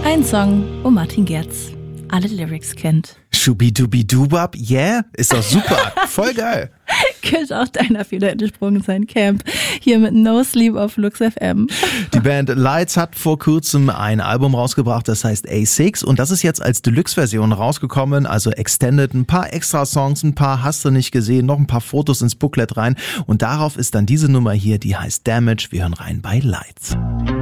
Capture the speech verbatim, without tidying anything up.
Ein Song, wo Martin Gerz alle Lyrics kennt. Schubidubi-Dubab, yeah, ist doch super, voll geil. Könnte auch deiner Fehler entsprungen sein, Camp. Hier mit No Sleep auf Lux F M. Die Band Lights hat vor kurzem ein Album rausgebracht, das heißt A sechs, und das ist jetzt als Deluxe-Version rausgekommen, also extended, ein paar extra Songs, ein paar hast du nicht gesehen, noch ein paar Fotos ins Booklet rein und darauf ist dann diese Nummer hier, die heißt Damage. Wir hören rein bei Lights.